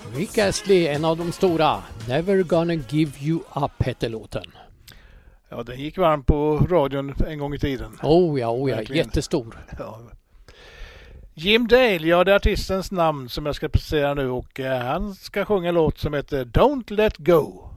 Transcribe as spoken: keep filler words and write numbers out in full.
Rick Astley, en av de stora. Never gonna give you up hette låten. Ja, den gick varm på radion en gång i tiden. Oh ja, oh ja, Verkligen. jättestor. Ja. Jim Dale, ja det är artistens namn som jag ska presentera nu och eh, han ska sjunga en låt som heter Don't Let Go.